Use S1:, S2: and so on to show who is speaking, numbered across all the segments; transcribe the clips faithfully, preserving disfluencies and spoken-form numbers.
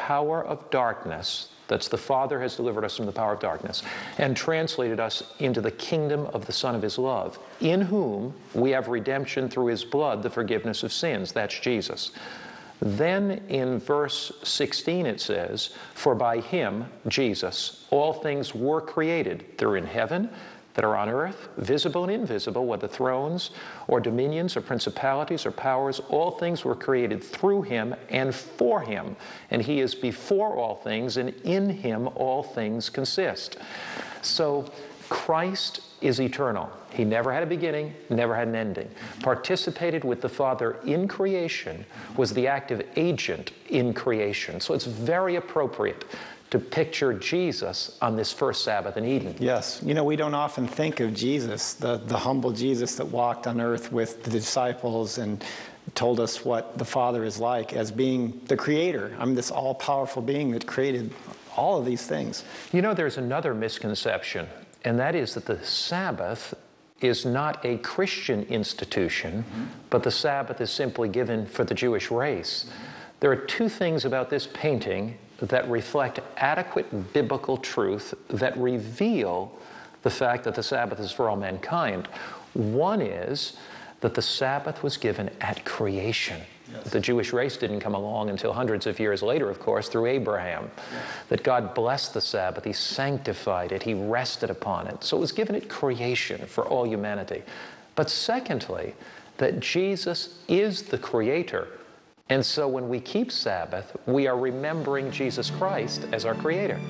S1: power of darkness, that's the Father has delivered us from the power of darkness, and translated us into the kingdom of the Son of his love, in whom we have redemption through his blood, the forgiveness of sins. That's Jesus. Then in verse sixteen it says, for by him, Jesus, all things were created, they're in heaven, that are on earth, visible and invisible, whether thrones or dominions or principalities or powers, all things were created through him and for him. And he is before all things, and in him all things consist. So Christ is eternal. He never had a beginning, never had an ending. Participated with the Father in creation, was the active agent in creation. So it's very appropriate to picture Jesus on this first Sabbath in Eden.
S2: Yes. You know, we don't often think of Jesus, the, the humble Jesus that walked on earth with the disciples and told us what the Father is like, as being the creator. I mean, this all-powerful being that created all of these things.
S1: You know, there's another misconception, and that is that the Sabbath is not a Christian institution, mm-hmm. but the Sabbath is simply given for the Jewish race. Mm-hmm. There are two things about this painting that reflect adequate biblical truth, that reveal the fact that the Sabbath is for all mankind. One is that the Sabbath was given at creation. Yes. The Jewish race didn't come along until hundreds of years later, of course, through Abraham. Yes. That God blessed the Sabbath, he sanctified it, he rested upon it. So it was given at creation for all humanity. But secondly, that Jesus is the creator. And so when we keep Sabbath, we are remembering Jesus Christ as our creator.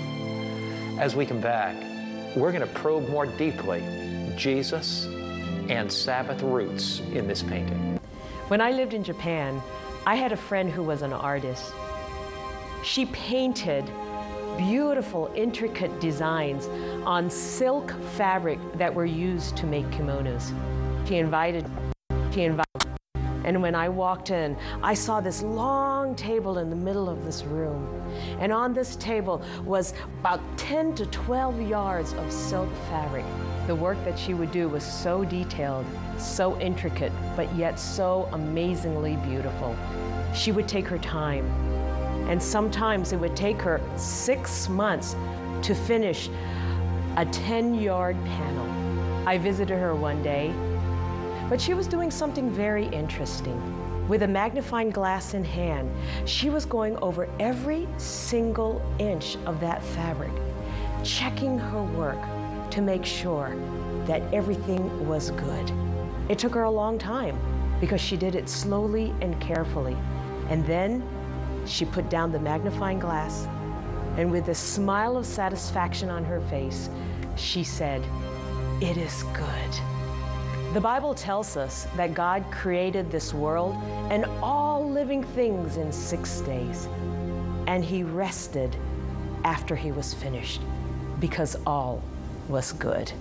S1: As we come back, we're going to probe more deeply Jesus and Sabbath roots in this painting.
S3: When I lived in Japan, I had a friend who was an artist. She painted beautiful, intricate designs on silk fabric that were used to make kimonos. She invited, she invited, and when I walked in, I saw this long table in the middle of this room. And on this table was about ten to twelve yards of silk fabric. The work that she would do was so detailed, so intricate, but yet so amazingly beautiful. She would take her time. And sometimes it would take her six months to finish a ten-yard panel. I visited her one day, but she was doing something very interesting. With a magnifying glass in hand, she was going over every single inch of that fabric, checking her work to make sure that everything was good. It took her a long time because she did it slowly and carefully. And then she put down the magnifying glass, and with a smile of satisfaction on her face, she said, "It is good." The Bible tells us that God created this world and all living things in six days, and he rested after he was finished, because all was good.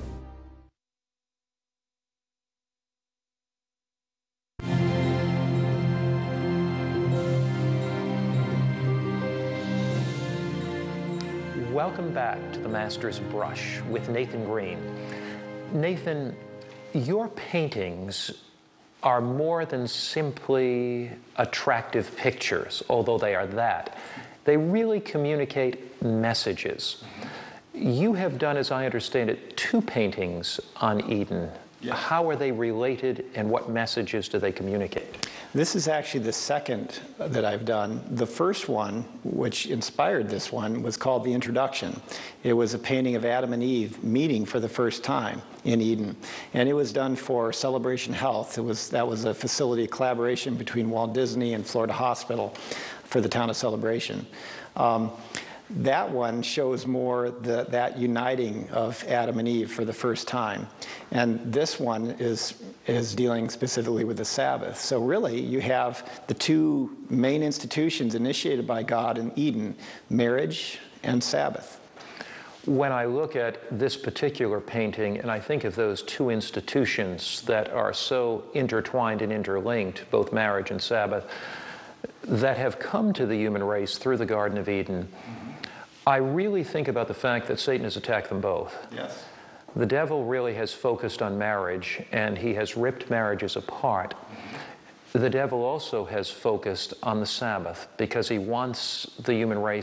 S1: Welcome back to The Master's Brush with Nathan Green. Nathan, your paintings are more than simply attractive pictures, although they are that. They really communicate messages. You have done, as I understand it, two paintings on Eden.
S2: Yes.
S1: How are they related, and what messages do they communicate?
S2: This is actually the second that I've done. The first one, which inspired this one, was called The Introduction. It was a painting of Adam and Eve meeting for the first time in Eden. And it was done for Celebration Health. It was, that was a facility collaboration between Walt Disney and Florida Hospital for the town of Celebration. Um, That one shows more the, that uniting of Adam and Eve for the first time. And this one is, is dealing specifically with the Sabbath. So really, you have the two main institutions initiated by God in Eden, marriage and Sabbath.
S1: When I look at this particular painting, and I think of those two institutions that are so intertwined and interlinked, both marriage and Sabbath, that have come to the human race through the Garden of Eden, I really think about the fact that Satan has attacked them both.
S2: Yes.
S1: The devil really has focused on marriage, and he has ripped marriages apart. The devil also has focused on the Sabbath because he wants the human race